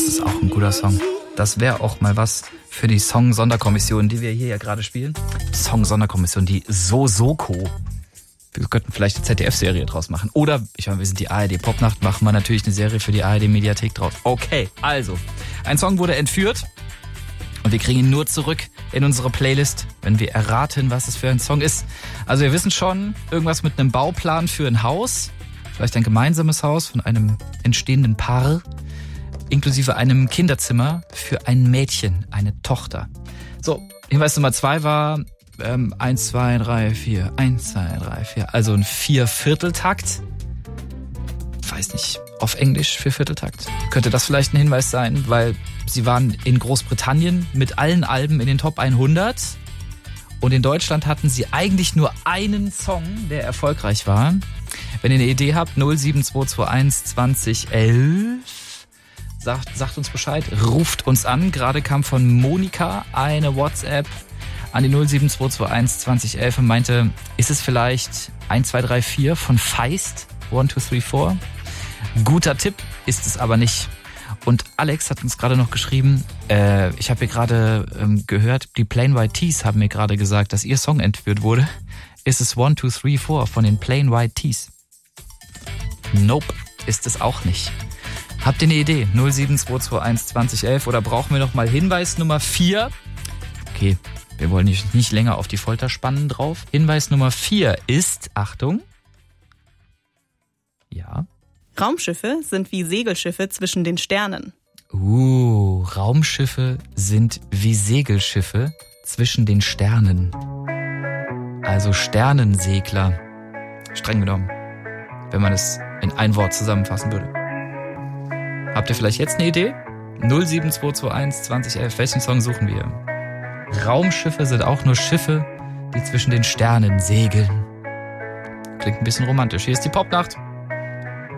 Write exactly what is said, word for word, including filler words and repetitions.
ist auch ein guter Song. Das wäre auch mal was für die Song-Sonderkommission, die wir hier ja gerade spielen. Song-Sonderkommission, die So-Soko. Wir könnten vielleicht eine Z D F-Serie draus machen. Oder, ich meine, wir sind die A R D-Popnacht, machen wir natürlich eine Serie für die A R D-Mediathek draus. Okay, also, ein Song wurde entführt und wir kriegen ihn nur zurück in unsere Playlist, wenn wir erraten, was es für ein Song ist. Also wir wissen schon, irgendwas mit einem Bauplan für ein Haus, vielleicht ein gemeinsames Haus von einem entstehenden Paar, inklusive einem Kinderzimmer für ein Mädchen, eine Tochter. So, Hinweis Nummer zwei war ähm, eins, zwei, drei, vier, eins, zwei, drei, vier, also ein Viervierteltakt. Weiß nicht, auf Englisch Viervierteltakt. Könnte das vielleicht ein Hinweis sein, weil sie waren in Großbritannien mit allen Alben in den Top hundert und in Deutschland hatten sie eigentlich nur einen Song, der erfolgreich war. Wenn ihr eine Idee habt, null sieben zwei zwei eins zwanzig elf, sagt, sagt uns Bescheid, ruft uns an. Gerade kam von Monika eine WhatsApp an die null sieben zwei zwei eins zwanzig elf und meinte, ist es vielleicht eins zwei drei vier von Feist? eins zwei drei vier? Guter Tipp, ist es aber nicht. Und Alex hat uns gerade noch geschrieben, äh, ich habe hier gerade ähm, gehört, die Plain White T's haben mir gerade gesagt, dass ihr Song entführt wurde. Ist es eins zwei drei vier von den Plain White T's? Nope, ist es auch nicht. Habt ihr eine Idee? null sieben zwei zwei eins zwanzig elf oder brauchen wir noch mal Hinweis Nummer vier? Okay, wir wollen nicht, nicht länger auf die Folter spannen drauf. Hinweis Nummer vier ist, Achtung, ja. Raumschiffe sind wie Segelschiffe zwischen den Sternen. Uh, Raumschiffe sind wie Segelschiffe zwischen den Sternen. Also Sternensegler. Streng genommen, wenn man es in ein Wort zusammenfassen würde. Habt ihr vielleicht jetzt eine Idee? null sieben zwei zwei eins zwanzig elf, welchen Song suchen wir? Raumschiffe sind auch nur Schiffe, die zwischen den Sternen segeln. Klingt ein bisschen romantisch. Hier ist die Popnacht.